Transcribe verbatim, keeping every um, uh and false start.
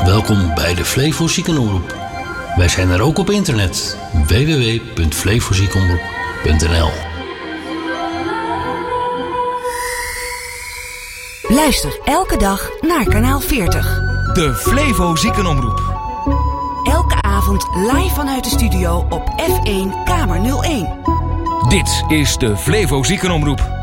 Welkom bij de Flevo Ziekenomroep. Wij zijn er ook op internet. w w w punt flevoziekenomroep punt n l. Luister elke dag naar kanaal veertig. De Flevo Ziekenomroep. Elke avond live vanuit de studio op F één Kamer nul één. Dit is de Flevo Ziekenomroep.